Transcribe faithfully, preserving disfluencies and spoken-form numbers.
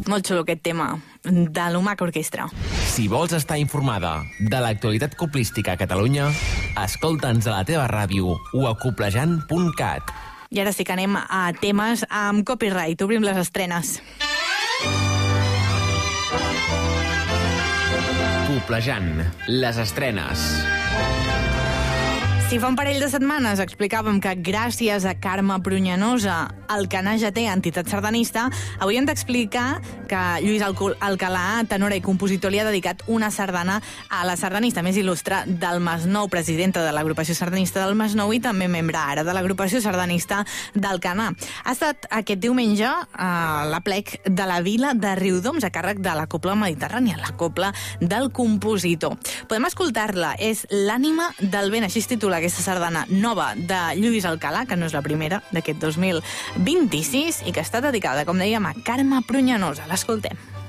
Molt xulo aquest tema de l'Humac Orquestra. Si vols estar informada de l'actualitat coplística a Catalunya, escolta'ns a la teva ràdio o a coplejant punt cat. I ara sí que anem a temes amb copyright. Obrim les estrenes. Coplejant, les estrenes. Si fa un parell de setmanes explicàvem que gràcies a Carme Pruñanosa Alcanar ja té entitat sardanista, avui hem d'explicar que Lluís Alcalà, tenora i compositor, li ha dedicat una sardana a la sardanista més il·lustre del Masnou, presidenta de l'agrupació sardanista del Masnou i també membre ara de l'agrupació sardanista d'Alcanar. Ha estat aquest diumenge a l'aplec de la vila de Riudoms a càrrec de la Copla Mediterrània, la Copla del compositor. Podem escoltar-la, és L'ànima del vent, així es titula aquesta sardana nova de Lluís Alcalà, que no és la primera d'aquest dos mil vint-i-sis i que està dedicada, com dèiem, a Carme Pruñanosa. L'escoltem.